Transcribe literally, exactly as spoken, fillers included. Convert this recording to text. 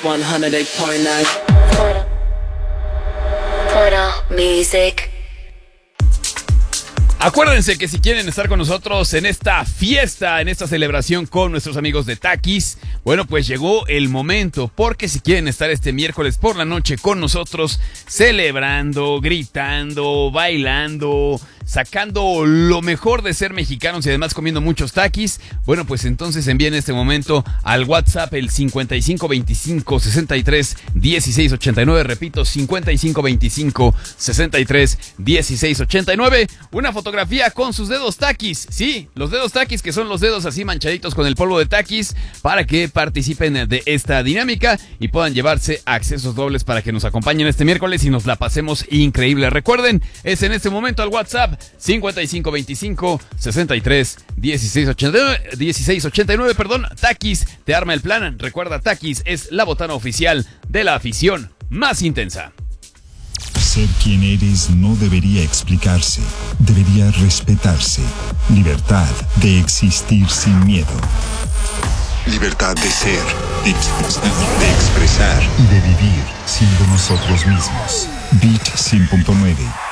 one oh eight point nine. Portal. Portal Music. Acuérdense que si quieren estar con nosotros en esta fiesta, en esta celebración con nuestros amigos de Takis, bueno, pues llegó el momento, porque si quieren estar este miércoles por la noche con nosotros, celebrando, gritando, bailando, sacando lo mejor de ser mexicanos y además comiendo muchos Takis, bueno, pues entonces envíen este momento al WhatsApp el cincuenta y cinco veinticinco sesenta y tres dieciséis ochenta y nueve, repito, cincuenta y cinco veinticinco sesenta y tres dieciséis ochenta y nueve, una fotografía con sus dedos Takis, sí, los dedos Takis, que son los dedos así manchaditos con el polvo de Takis, para que participen de esta dinámica y puedan llevarse accesos dobles para que nos acompañen este miércoles y nos la pasemos increíble. Recuerden, es en este momento al WhatsApp cincuenta y cinco veinticinco sesenta y tres dieciséis ochenta y nueve, perdón. Takis te arma el plan. Recuerda, Takis es la botana oficial de la afición más intensa. Ser quien eres no debería explicarse, debería respetarse. Libertad de existir sin miedo. Libertad de ser, de, de expresar y de vivir siendo nosotros mismos. Beat cien punto nueve.